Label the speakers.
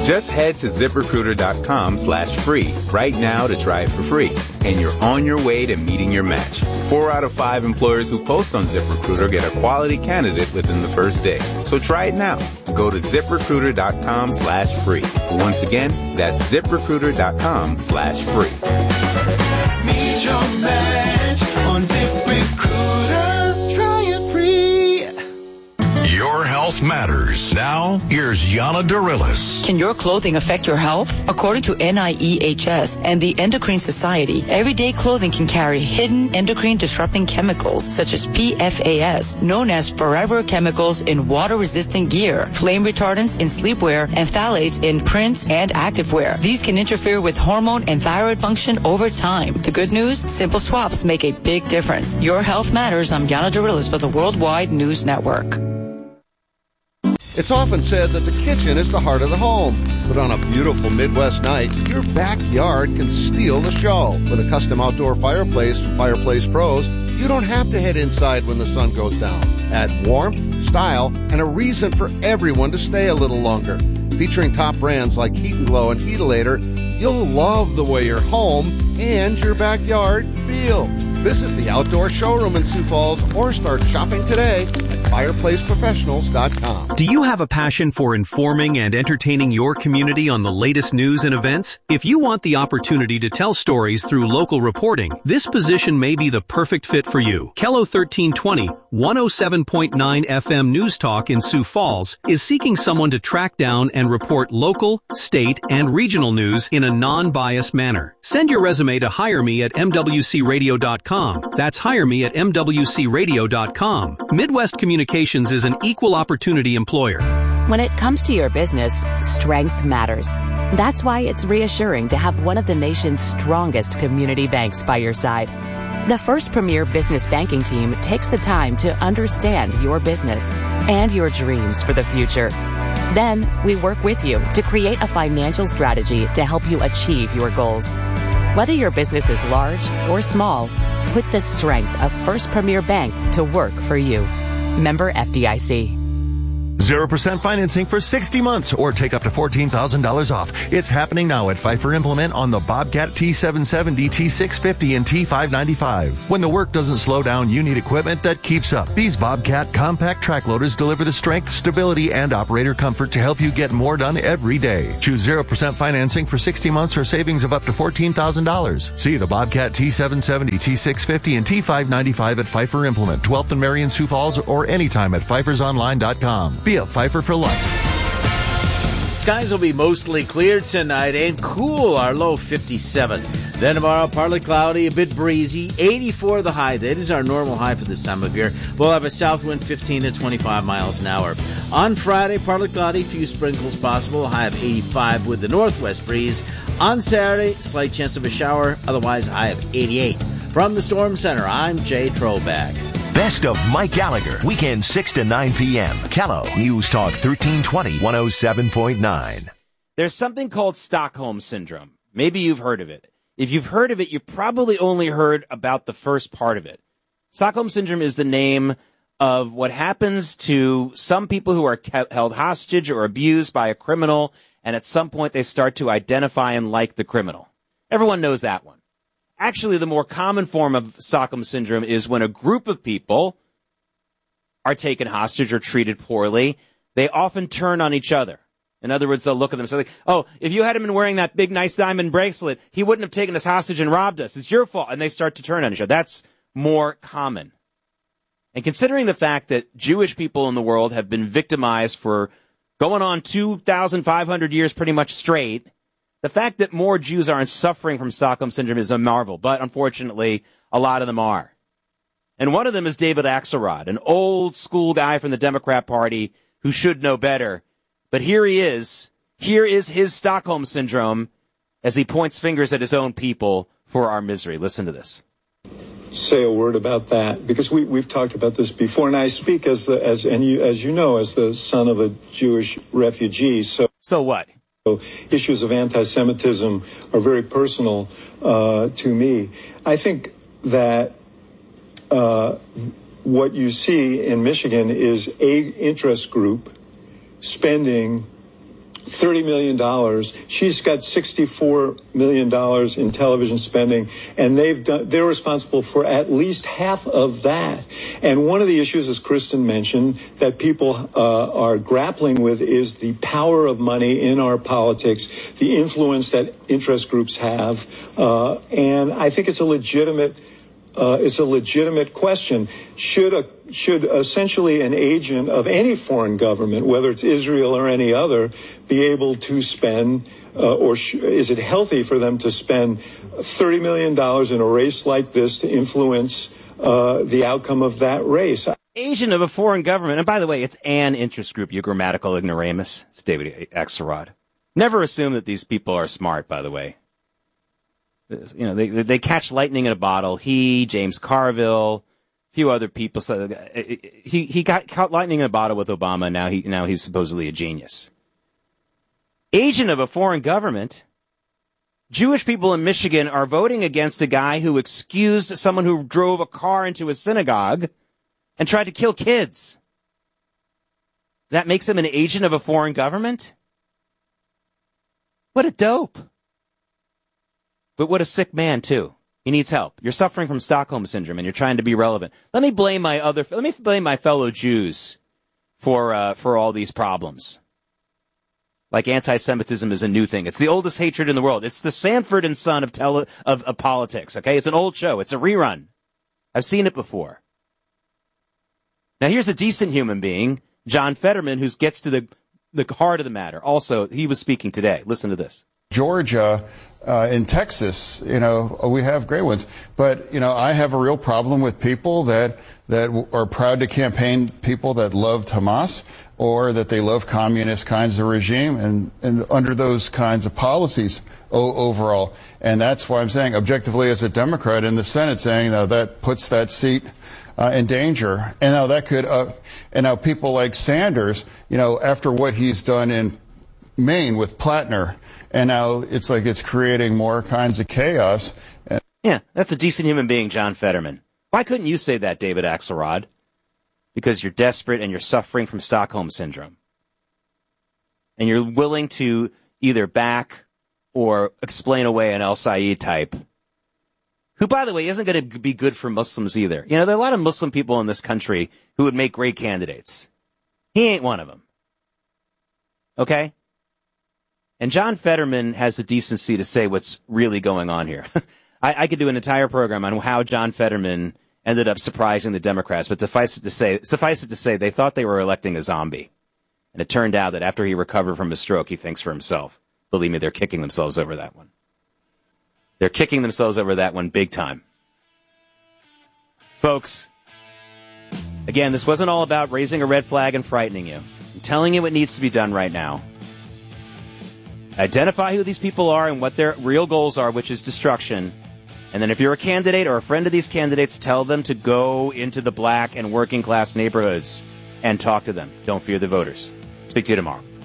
Speaker 1: Just head to ZipRecruiter.com/free right now to try it for free. And you're on your way to meeting your match. 4 out of 5 employers who post on ZipRecruiter get a quality candidate within the first day. So try it now. Go to ZipRecruiter.com/free. Once again, that's ZipRecruiter.com/free.
Speaker 2: Meet your match on ZipRecruiter. Try it free.
Speaker 3: Your health matters. Now, here's Yana Dorillis.
Speaker 4: Can your clothing affect your health? According to NIEHS and the Endocrine Society, everyday clothing can carry hidden endocrine-disrupting chemicals such as PFAS, known as forever chemicals in water-resistant gear, flame retardants in sleepwear, and phthalates in prints and activewear. These can interfere with hormone and thyroid function over time. The good news? Simple swaps make a big difference. Your health matters. I'm Yana Dorillis for the Worldwide News Network.
Speaker 5: It's often said that the kitchen is the heart of the home. But on a beautiful Midwest night, your backyard can steal the show. With a custom outdoor fireplace from Fireplace Pros, you don't have to head inside when the sun goes down. Add warmth, style, and a reason for everyone to stay a little longer. Featuring top brands like Heat and Glow and Heatilator, you'll love the way your home and your backyard feel. Visit the outdoor showroom in Sioux Falls or start shopping today at FireplaceProfessionals.com.
Speaker 6: Do you have a passion for informing and entertaining your community on the latest news and events? If you want the opportunity to tell stories through local reporting, this position may be the perfect fit for you. KELO 1320, 107.9 FM News Talk in Sioux Falls is seeking someone to track down and report local, state, and regional news in a non-biased manner. Send your resume to hireme@mwcradio.com. That's hireme@mwcradio.com. Midwest Communications is an equal opportunity employer.
Speaker 7: When it comes to your business, strength matters. That's why it's reassuring to have one of the nation's strongest community banks by your side. The First Premier Business Banking Team takes the time to understand your business and your dreams for the future. Then, we work with you to create a financial strategy to help you achieve your goals. Whether your business is large or small, put the strength of First Premier Bank to work for you. Member FDIC.
Speaker 8: 0% financing for 60 months or take up to $14,000 off. It's happening now at Pfeiffer Implement on the Bobcat T770, T650, and T595. When the work doesn't slow down, you need equipment that keeps up. These Bobcat compact track loaders deliver the strength, stability, and operator comfort to help you get more done every day. Choose 0% financing for 60 months or savings of up to $14,000. See the Bobcat T770, T650, and T595 at Pfeiffer Implement, 12th and Marion, Sioux Falls, or anytime at pfeiffersonline.com. Be a Pfeiffer for life.
Speaker 9: Skies will be mostly clear tonight and cool, our low 57. Then tomorrow, partly cloudy, a bit breezy, 84 the high. That is our normal high for this time of year. We'll have a south wind 15 to 25 miles an hour. On Friday, partly cloudy, few sprinkles possible, high of 85 with the northwest breeze. On Saturday, slight chance of a shower, otherwise high of 88. From the Storm Center, I'm Jay Troback.
Speaker 10: Best of Mike Gallagher, weekend 6 to 9 p.m. KELO News Talk 1320, 107.9.
Speaker 11: There's something called Stockholm Syndrome. Maybe you've heard of it. If you've heard of it, you probably only heard about the first part of it. Stockholm Syndrome is the name of what happens to some people who are held hostage or abused by a criminal, and at some point they start to identify and like the criminal. Everyone knows that one. Actually, the more common form of Stockholm Syndrome is when a group of people are taken hostage or treated poorly, they often turn on each other. In other words, they'll look at them and say, oh, if you hadn't been wearing that big, nice diamond bracelet, he wouldn't have taken us hostage and robbed us. It's your fault. And they start to turn on each other. That's more common. And considering the fact that Jewish people in the world have been victimized for going on 2,500 years pretty much straight, the fact that more Jews aren't suffering from Stockholm Syndrome is a marvel, but unfortunately, a lot of them are. And one of them is David Axelrod, an old school guy from the Democrat Party who should know better. But here he is. Here is his Stockholm Syndrome as he points fingers at his own people for our misery. Listen to this.
Speaker 12: Say a word about that, because we've talked about this before, and I speak as you know, as the son of a Jewish refugee. So
Speaker 11: what?
Speaker 12: Issues of anti-Semitism are very personal to me. I think that what you see in Michigan is a interest group spending $30 million. She's got $64 million in television spending, and they're responsible for at least half of that. And one of the issues, as Kristen mentioned, that people are grappling with is the power of money in our politics, the influence that interest groups have. And I think it's a legitimate question. Should essentially an agent of any foreign government, whether it's Israel or any other, be able to spend, is it healthy for them to spend $30 million in a race like this to influence the outcome of that race?
Speaker 11: Agent of a foreign government. And by the way, it's an interest group, you grammatical ignoramus. It's David Axelrod. Never assume that these people are smart, by the way. You know, they catch lightning in a bottle. He, James Carville, a few other people. So he got caught lightning in a bottle with Obama. Now he's supposedly a genius. Agent of a foreign government. Jewish people in Michigan are voting against a guy who excused someone who drove a car into a synagogue and tried to kill kids. That makes him an agent of a foreign government? What a dope. But what a sick man, too. He needs help. You're suffering from Stockholm Syndrome, and you're trying to be relevant. Let me blame my fellow Jews for all these problems. Like anti-Semitism is a new thing. It's the oldest hatred in the world. It's the Sanford and Son of politics, okay? It's an old show. It's a rerun. I've seen it before. Now, here's a decent human being, John Fetterman, who gets to the heart of the matter. Also, he was speaking today. Listen to this.
Speaker 13: Georgia, in Texas, we have great ones. But, I have a real problem with people that are proud to campaign people that loved Hamas or that they love communist kinds of regime and under those kinds of policies overall. And that's why I'm saying objectively as a Democrat in the Senate saying that puts that seat in danger. And now that could, and now people like Sanders, after what he's done in Maine with Plattner, and now it's like it's creating more kinds of chaos.
Speaker 11: Yeah, that's a decent human being, John Fetterman. Why couldn't you say that, David Axelrod? Because you're desperate and you're suffering from Stockholm Syndrome. And you're willing to either back or explain away an El-Sayed type, who, by the way, isn't going to be good for Muslims either. There are a lot of Muslim people in this country who would make great candidates. He ain't one of them. Okay? And John Fetterman has the decency to say what's really going on here. I could do an entire program on how John Fetterman ended up surprising the Democrats, but suffice it to say, they thought they were electing a zombie. And it turned out that after he recovered from his stroke, he thinks for himself. Believe me, they're kicking themselves over that one. They're kicking themselves over that one big time. Folks, again, this wasn't all about raising a red flag and frightening you. I'm telling you what needs to be done right now. Identify who these people are and what their real goals are, which is destruction. And then if you're a candidate or a friend of these candidates, tell them to go into the black and working class neighborhoods and talk to them. Don't fear the voters. Speak to you tomorrow.